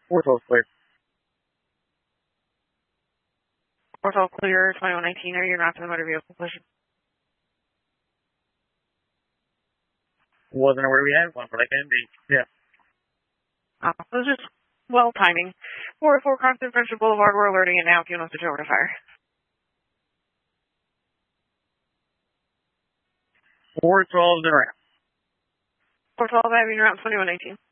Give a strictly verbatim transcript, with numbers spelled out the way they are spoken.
four twelve clear. four twelve clear, twenty-one nineteen, are you not in the motor vehicle collision? Wasn't aware we had one, but I can be. Yeah. Uh, it was just, well, timing. four oh four Constant Friendship Boulevard, we're alerting it now if you want to switch over to fire. four twelve is around. four twelve, having around twenty-one nineteen.